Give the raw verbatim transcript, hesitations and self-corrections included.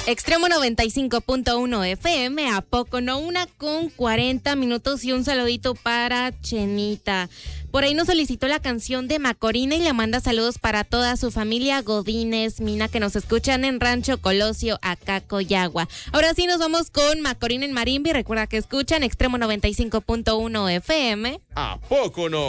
Extremo noventa y cinco punto uno F M, ¿a poco no? Una con cuarenta minutos y un saludito para Chenita. Por ahí nos solicitó la canción de Macorina y le manda saludos para toda su familia Godínez, Mina, que nos escuchan en Rancho Colosio, acá Coyagua. Ahora sí nos vamos con Macorina en Marimbi. Recuerda que escuchan Extremo noventa y cinco punto uno F M. ¿A poco no?